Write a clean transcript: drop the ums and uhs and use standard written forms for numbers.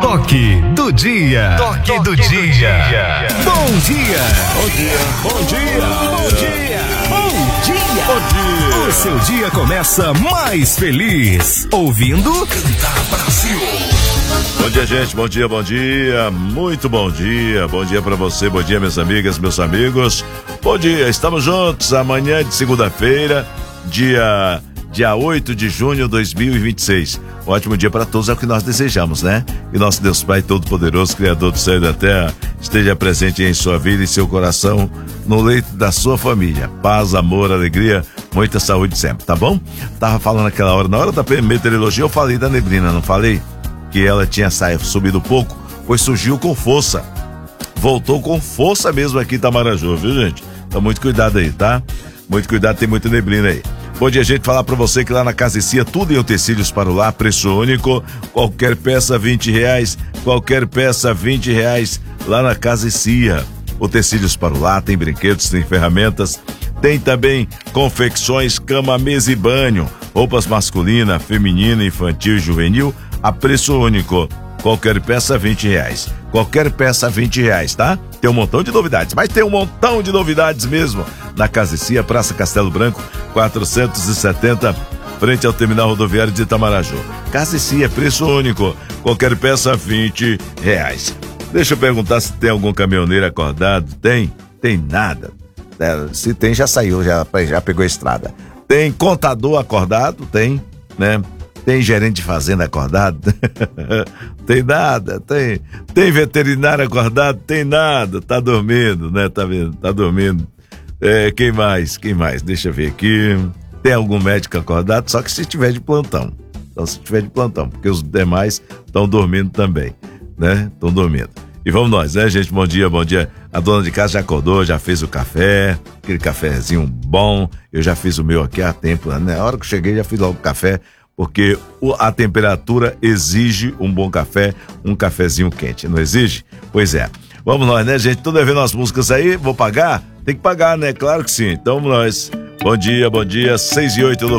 Toque do dia. Toque do dia. Bom dia. Bom dia. Bom dia. Bom dia. Bom dia. Bom dia. O seu dia começa mais feliz. Ouvindo Cantar Brasil. Bom dia, gente. Bom dia, bom dia. Muito bom dia. Bom dia pra você. Bom dia, minhas amigas, meus amigos. Bom dia. Estamos juntos amanhã de segunda-feira, dia 8 de junho de 2026. Um ótimo dia para todos, é o que nós desejamos, né? E nosso Deus Pai Todo-Poderoso, Criador do céu e da terra, esteja presente em sua vida e seu coração, no leito da sua família. Paz, amor, alegria, muita saúde sempre, tá bom? Tava falando aquela hora, na hora da meteorologia, eu falei da neblina, não falei? Que ela tinha subido pouco, pois surgiu com força. Voltou com força mesmo aqui em Itamaraju, viu, gente? Então muito cuidado aí, tá? Muito cuidado, tem muita neblina aí. Bom dia, gente, falar pra você que lá na Casa e Cia, tudo em utensílios para o lar, preço único, qualquer peça R$20, qualquer peça R$20 lá na Casa e Cia. Utensílios para o lar, tem brinquedos, tem ferramentas, tem também confecções, cama, mesa e banho, roupas masculina, feminina, infantil e juvenil, a preço único. Qualquer peça R$20. Qualquer peça R$20, tá? Tem um montão de novidades, mas tem um montão de novidades mesmo. Na Casa e Cia, Praça Castelo Branco, 470, frente ao terminal rodoviário de Itamaraju. Casa e Cia, preço único. Qualquer peça R$20. Deixa eu perguntar se tem algum caminhoneiro acordado. Tem? Tem nada. Se tem, já saiu, já pegou a estrada. Tem contador acordado? Tem, né? Tem gerente de fazenda acordado? Tem nada, tem veterinário acordado? Tem nada, tá dormindo, né? Tá vendo? Tá dormindo. Quem mais? Deixa eu ver aqui. Tem algum médico acordado? Só que se tiver de plantão. Só se tiver de plantão, porque os demais estão dormindo também, né? Estão dormindo. E vamos nós, né, gente? Bom dia, bom dia. A dona de casa já acordou, já fez o café, aquele cafezinho bom. Eu já fiz o meu aqui há tempo, né? Na hora que eu cheguei, já fiz logo o café, porque a temperatura exige um bom café, um cafezinho quente, não exige? Pois é. Vamos nós, né, gente? Tô devendo as músicas aí, vou pagar? Tem que pagar, né? Claro que sim. Então vamos nós. Bom dia, 6:08.